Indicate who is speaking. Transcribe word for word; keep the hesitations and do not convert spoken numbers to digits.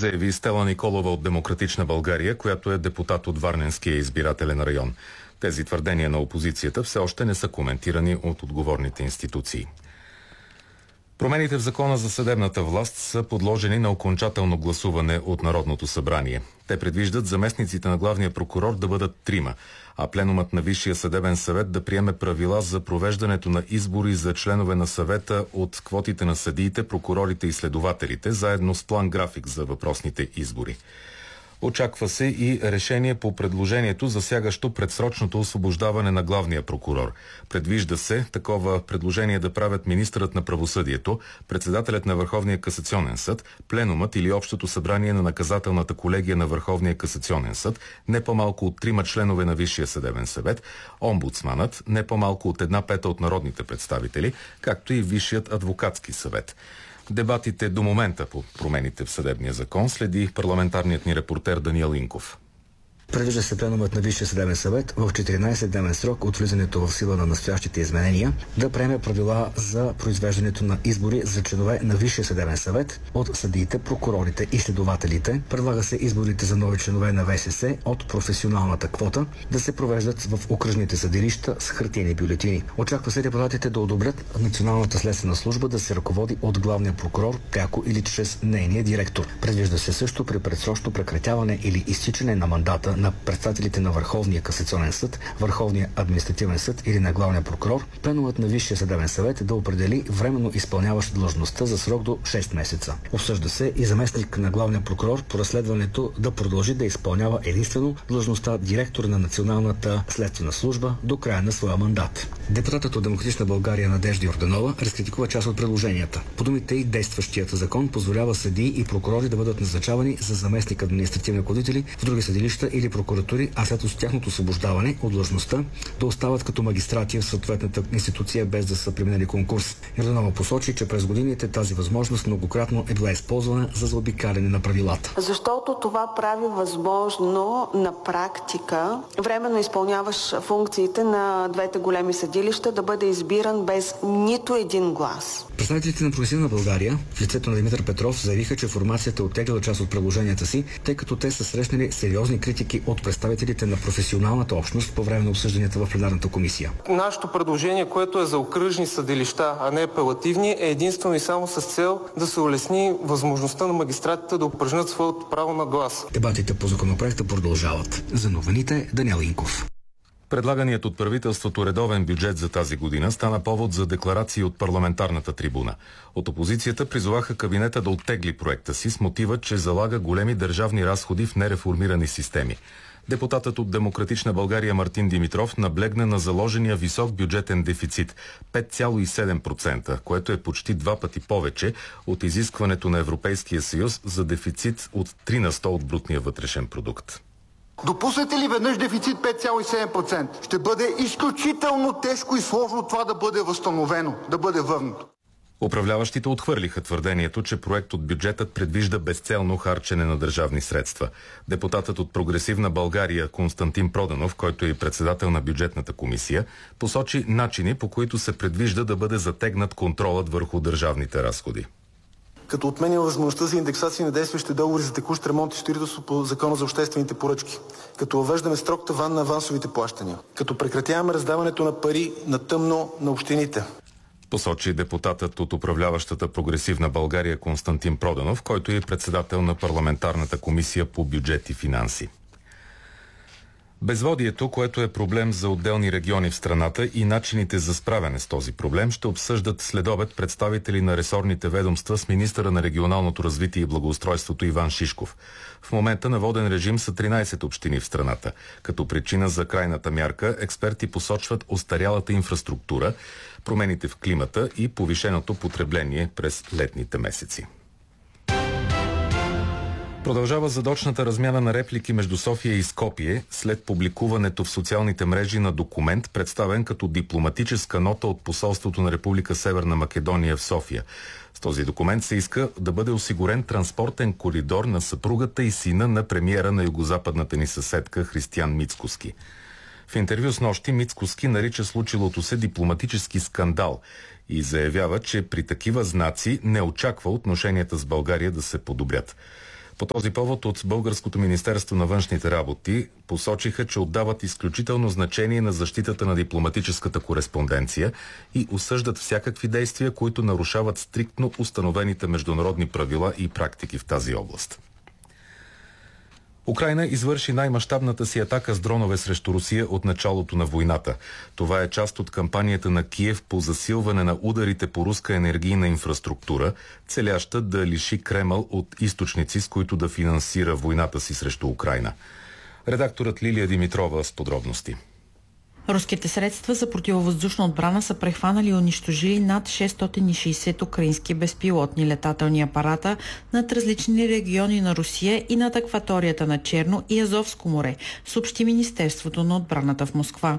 Speaker 1: заяви Стела Николова от Демократична България, която е депутат от Варненския избирателен район. Тези твърдения на опозицията все още не са коментирани от отговорните институции. Промените в Закона за съдебната власт са подложени на окончателно гласуване от Народното събрание. Те предвиждат заместниците на главния прокурор да бъдат трима, а пленумът на Висшия съдебен съвет да приеме правила за провеждането на избори за членове на съвета от квотите на съдиите, прокурорите и следователите, заедно с план график за въпросните избори. Очаква се и решение по предложението, засягащо предсрочното освобождаване на главния прокурор. Предвижда се такова предложение да правят министърът на правосъдието, председателят на Върховния касационен съд, пленумът или общото събрание на наказателната колегия на Върховния касационен съд, не по-малко от трима членове на Висшия съдебен съвет, омбудсманът, не по-малко от една пета от народните представители, както и Висшият адвокатски съвет. Дебатите до момента по промените в съдебния закон следи парламентарният ни репортер Даниел Инков.
Speaker 2: Предвижда се пленумът на Висшия съдебен съвет в четиринайсет-дневен срок от влизането в сила на настоящите изменения да приеме правила за произвеждането на избори за членове на Висшия съдебен съвет от съдиите, прокурорите и следователите. Предлага се изборите за нови членове на ВСС от професионалната квота да се провеждат в окръжните съдилища с хартиени бюлетини. Очаква се депутатите да одобрят Националната следствена служба да се ръководи от главния прокурор пряко или чрез нейния директор. Предвижда се също при предсрочно прекратяване или изтичане на мандата на представителите на Върховния касационен съд, Върховния административен съд или на главния прокурор, пленумът на Висшия съдебен съвет да определи временно изпълняващ длъжността за срок до шест месеца. Обсъжда се и заместник на главния прокурор по разследването да продължи да изпълнява единствено длъжността директор на Националната следствена служба до края на своя мандат. Депутатът от Демократична България Надежда Йорданова разкритикува част от предложенията. По думите и действащият закон позволява съдии и прокурори да бъдат назначавани за заместник административни ръководители в други съдилища или прокуратури, а след тяхното освобождаване от длъжността да остават като магистрати в съответната институция без да са преминали конкурс. Йорданова посочи, че през годините тази възможност многократно е била използвана за заобикаляне на правилата.
Speaker 3: Защото това прави възможно на практика временно изпълняваш функциите на двете големи съдилища да бъде избиран без нито един глас.
Speaker 2: Представителите на Прогресивна България в лицето на Димитър Петров заявиха, че формацията е оттеглила част от предложенията си, тъй като те са срещнали сериозни критики от представителите на професионалната общност по време на обсъжданията в пленарната комисия.
Speaker 4: Нашето предложение, което е за окръжни съдилища, а не апелативни, е единствено и само с цел да се улесни възможността на магистратите да упражнят своето право на глас.
Speaker 2: Дебатите по законопроекта продължават. За новините Даниел Инков.
Speaker 1: Предлаганият от правителството редовен бюджет за тази година стана повод за декларации от парламентарната трибуна. От опозицията призоваха кабинета да оттегли проекта си с мотива, че залага големи държавни разходи в нереформирани системи. Депутатът от Демократична България Мартин Димитров наблегна на заложения висок бюджетен дефицит – пет цяло и седем процента, което е почти два пъти повече от изискването на Европейския съюз за дефицит от три на сто от брутния вътрешен продукт.
Speaker 5: Допуснете ли веднъж дефицит пет цяло и седем процента? Ще бъде изключително тежко и сложно това да бъде възстановено, да бъде върнато.
Speaker 1: Управляващите отхвърлиха твърдението, че проект от бюджетът предвижда безцелно харчене на държавни средства. Депутатът от Прогресивна България Константин Проданов, който е и председател на бюджетната комисия, посочи начини, по които се предвижда да бъде затегнат контролът върху държавните разходи.
Speaker 6: Като отменя възможността за индексация на действащите договори за текущ ремонт и строителство по Закона за обществените поръчки, като въвеждаме строг таван на авансовите плащания, като прекратяваме раздаването на пари на тъмно на общините.
Speaker 1: Посочи депутатът от управляващата Прогресивна България Константин Проданов, който е председател на парламентарната комисия по бюджет и финанси. Безводието, което е проблем за отделни региони в страната и начините за справяне с този проблем, ще обсъждат следобед представители на ресорните ведомства с министъра на регионалното развитие и благоустройството Иван Шишков. В момента на воден режим са тринайсет общини в страната. Като причина за крайната мярка експерти посочват остарялата инфраструктура, промените в климата и повишеното потребление през летните месеци. Продължава задочната размяна на реплики между София и Скопие след публикуването в социалните мрежи на документ, представен като дипломатическа нота от посолството на Република Северна Македония в София. С този документ се иска да бъде осигурен транспортен коридор на съпругата и сина на премиера на югозападната ни съседка Християн Мицкоски. В интервю с нощи Мицкоски нарича случилото се дипломатически скандал и заявява, че при такива знаци не очаква отношенията с България да се подобрят. По този повод от Българското министерство на външните работи посочиха, че отдават изключително значение на защитата на дипломатическата кореспонденция и осъждат всякакви действия, които нарушават стриктно установените международни правила и практики в тази област. Украйна извърши най-мащабната си атака с дронове срещу Русия от началото на войната. Това е част от кампанията на Киев по засилване на ударите по руска енергийна инфраструктура, целяща да лиши Кремъл от източници, с които да финансира войната си срещу Украйна. Редакторът Лилия Димитрова с подробности.
Speaker 7: Руските средства за противовъздушна отбрана са прехванали и унищожили над шестстотин и шейсет украински безпилотни летателни апарата над различни региони на Русия и над акваторията на Черно и Азовско море, съобщи Министерството на отбраната в Москва.